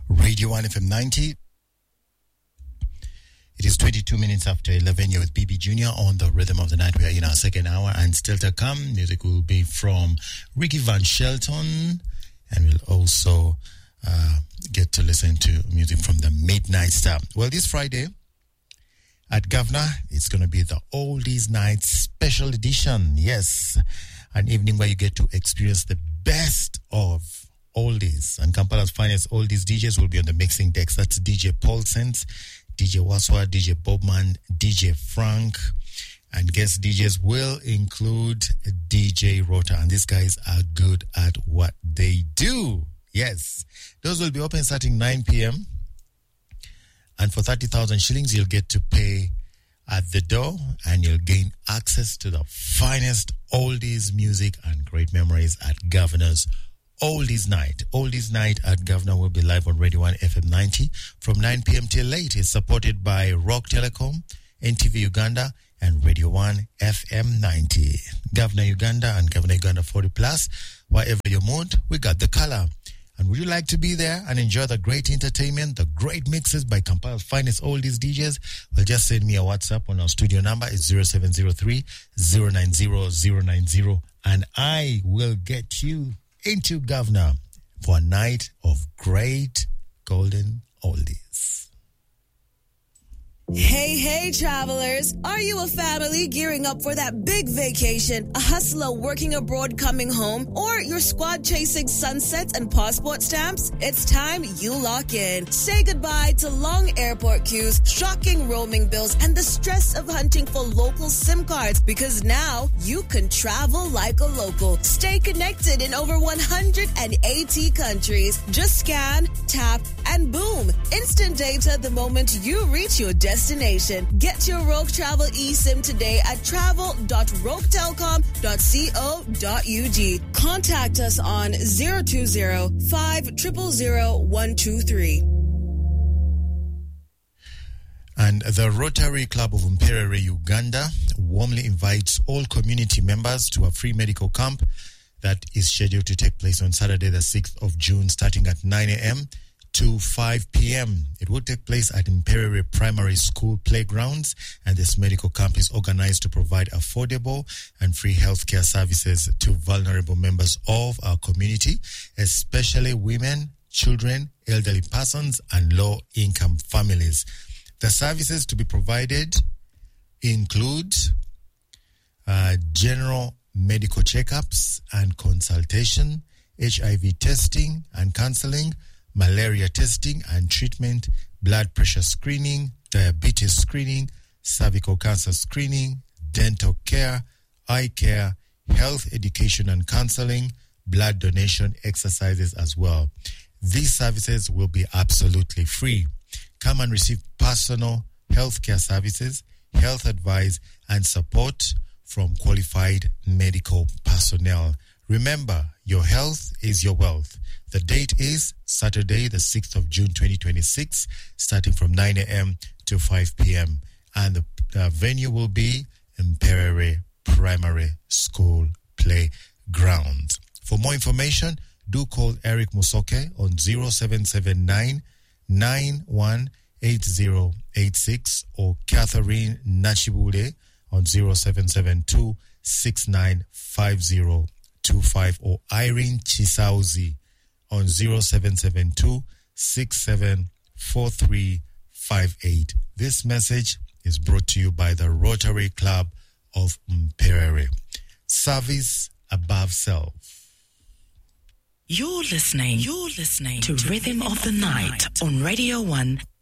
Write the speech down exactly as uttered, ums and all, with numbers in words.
Radio one F M ninety. It is twenty-two minutes after eleven. You're with B B Junior on the Rhythm of the Night. We are in our second hour, and still to come, music will be from Ricky Van Shelton, and we'll also uh, get to listen to music from the Midnight Star. Well, this Friday at Governor, it's going to be the Oldies Night Special Edition. Yes, an evening where you get to experience the best of oldies, and Kampala's finest oldies D Js will be on the mixing decks. That's D J Paulsens, D J Waswa, D J Bobman, D J Frank, and guest D Js will include D J Rota, and these guys are good at what they do. Yes, those will be open starting nine p.m. and for thirty thousand shillings you'll get to pay at the door, and you'll gain access to the finest oldies music and great memories at Governor's Oldies Night. Oldies Night at Governor will be live on Radio one F M ninety from nine p.m. till late. It's supported by Rock Telecom, N T V Uganda, and Radio one F M ninety. Governor Uganda and Governor Uganda forty plus. Wherever your mood, we got the color. And would you like to be there and enjoy the great entertainment, the great mixes by Kampala's finest oldies D Js? Well, just send me a WhatsApp on our studio number. It's zero seven zero three, zero nine zero, zero nine zero, and I will get you into Governor for a night of great golden oldies. Hey, hey, travelers. Are you a family gearing up for that big vacation, a hustler working abroad coming home, or your squad chasing sunsets and passport stamps? It's time you lock in. Say goodbye to long airport queues, shocking roaming bills, and the stress of hunting for local SIM cards, because now you can travel like a local. Stay connected in over one hundred eighty countries. Just scan, tap, and boom. Instant data the moment you reach your destination. Destination. Get your Rogue Travel eSIM today at travel dot rogue telecom dot co dot ug. Contact us on zero two zero, five zero zero, zero one two three. And the Rotary Club of Mperere, Uganda, warmly invites all community members to a free medical camp that is scheduled to take place on Saturday, the sixth of June, starting at nine a.m. to five p.m. It will take place at Mperere Primary School playgrounds, and this medical camp is organized to provide affordable and free healthcare services to vulnerable members of our community, especially women, children, elderly persons, and low-income families. The services to be provided include uh, general medical checkups and consultation, H I V testing and counseling, malaria testing and treatment, blood pressure screening, diabetes screening, cervical cancer screening, dental care, eye care, health education and counseling, blood donation exercises as well. These services will be absolutely free. Come and receive personal healthcare services, health advice, and support from qualified medical personnel. Remember, your health is your wealth. The date is Saturday, the sixth of June, twenty twenty-six, starting from nine a.m. to five p.m. And the uh, venue will be Mperere Primary School Playground. For more information, do call Eric Musoke on zero seven seven nine, nine one eight zero eight six or Catherine Nachibude on zero seven seven two, six nine five zero two five or Irene Chisauzi on zero seven seven two, six seven four three five eight. This message is brought to you by the Rotary Club of Mperere. Service above self. You're listening, you're listening to, to Rhythm, Rhythm of the, of the Night, Night on Radio one